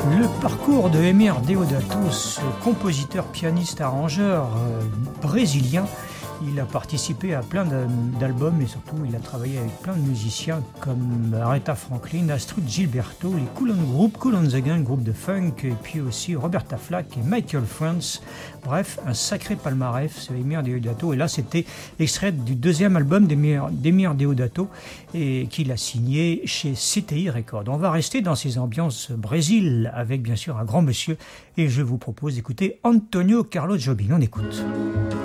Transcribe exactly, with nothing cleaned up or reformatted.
Le parcours de Émir Deodato, ce compositeur, pianiste, arrangeur euh, brésilien, il a participé à plein d'albums et surtout il a travaillé avec plein de musiciens comme Aretha Franklin, Astrud Gilberto, les Kool and Group, Kool and the Gang, groupe de funk, et puis aussi Roberta Flack et Michael France. Bref, un sacré palmarès, ce Émir Deodato. Et là, c'était extrait du deuxième album d'Émir Deodato et qu'il a signé chez C T I Records. On va rester dans ces ambiances Brésil avec bien sûr un grand monsieur et je vous propose d'écouter Antonio Carlos Jobim. On écoute.